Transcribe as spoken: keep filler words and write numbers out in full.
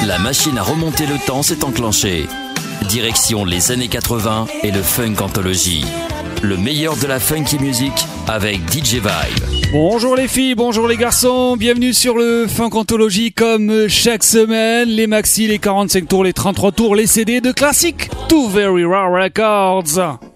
La machine à remonter le temps s'est enclenchée. Direction les années quatre-vingts et le Funk Anthology. Le meilleur de la funky music avec D J Vibe. Bonjour les filles, bonjour les garçons, bienvenue sur le Funk Anthology comme chaque semaine. Les maxi, les quarante-cinq tours, les trente-trois tours, les C D de classiques. Two Very Rare Records.